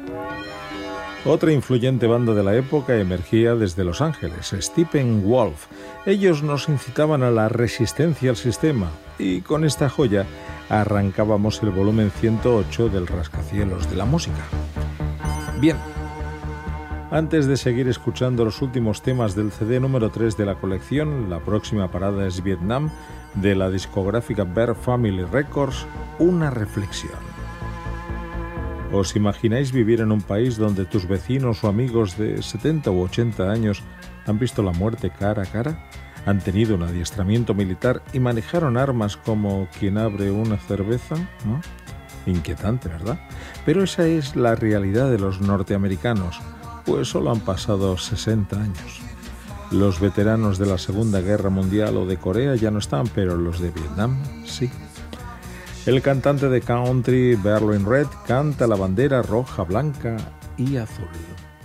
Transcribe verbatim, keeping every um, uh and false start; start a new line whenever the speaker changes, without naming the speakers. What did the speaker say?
Otra influyente banda de la época emergía desde Los Ángeles, Steppenwolf. Ellos nos incitaban a la resistencia al sistema y con esta joya arrancábamos el volumen ciento ocho del rascacielos de la música. Bien, antes de seguir escuchando los últimos temas del C D número tres de la colección, la próxima parada es Vietnam, de la discográfica Bear Family Records, una reflexión. ¿Os imagináis vivir en un país donde tus vecinos o amigos de setenta u ochenta años han visto la muerte cara a cara? ¿Han tenido un adiestramiento militar y manejaron armas como quien abre una cerveza? ¿No? Inquietante, ¿verdad? Pero esa es la realidad de los norteamericanos, pues solo han pasado sesenta años. Los veteranos de la Segunda Guerra Mundial o de Corea ya no están, pero los de Vietnam sí. El cantante de country Berlin Red canta la bandera roja, blanca y azul.